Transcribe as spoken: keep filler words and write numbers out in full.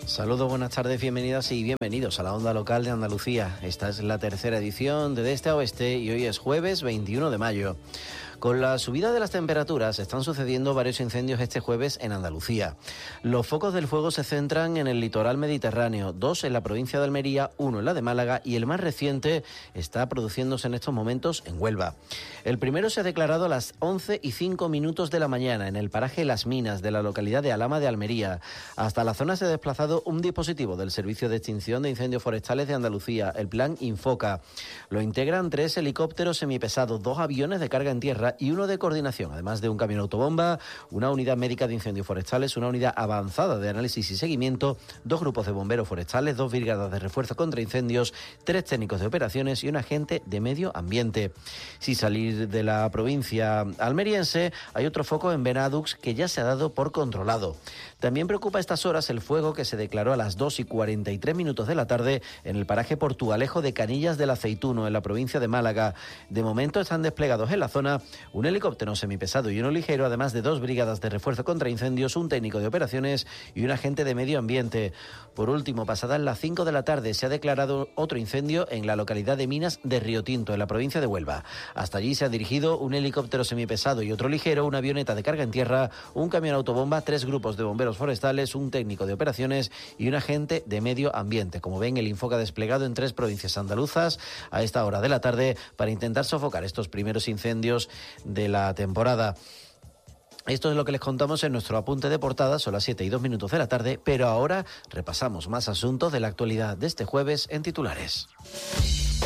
Saludos, buenas tardes, bienvenidas y bienvenidos a la Onda Local de Andalucía. Esta es la tercera edición de De Este a Oeste y hoy es jueves veintiuno de mayo. Con la subida de las temperaturas están sucediendo varios incendios este jueves en Andalucía. Los focos del fuego se centran en el litoral mediterráneo, dos en la provincia de Almería, uno en la de Málaga y el más reciente está produciéndose en estos momentos en Huelva. El primero se ha declarado a las once y cinco minutos de la mañana en el paraje Las Minas de la localidad de Alhama de Almería. Hasta la zona se ha desplazado un dispositivo del Servicio de Extinción de Incendios Forestales de Andalucía, el Plan Infoca. Lo integran tres helicópteros semipesados, dos aviones de carga en tierra y uno de coordinación, además de un camión autobomba, una unidad médica de incendios forestales, una unidad avanzada de análisis y seguimiento, dos grupos de bomberos forestales, dos brigadas de refuerzo contra incendios, tres técnicos de operaciones y un agente de medio ambiente. Sin salir de la provincia almeriense, hay otro foco en Benadux que ya se ha dado por controlado. También preocupa a estas horas el fuego que se declaró a las dos y cuarenta y tres minutos de la tarde en el paraje Portugalejo de Canillas del Aceituno, en la provincia de Málaga. De momento están desplegados en la zona un helicóptero semipesado y uno ligero, además de dos brigadas de refuerzo contra incendios, un técnico de operaciones y un agente de medio ambiente. Por último, pasadas las cinco de la tarde, se ha declarado otro incendio en la localidad de Minas de Río Tinto, en la provincia de Huelva. Hasta allí se ha dirigido un helicóptero semipesado y otro ligero, una avioneta de carga en tierra, un camión autobomba, tres grupos de bomberos forestales, un técnico de operaciones y un agente de medio ambiente. Como ven, el Infoca desplegado en tres provincias andaluzas a esta hora de la tarde para intentar sofocar estos primeros incendios de la temporada. Esto es lo que les contamos en nuestro apunte de portada, son las siete y dos minutos de la tarde, pero ahora repasamos más asuntos de la actualidad de este jueves en titulares.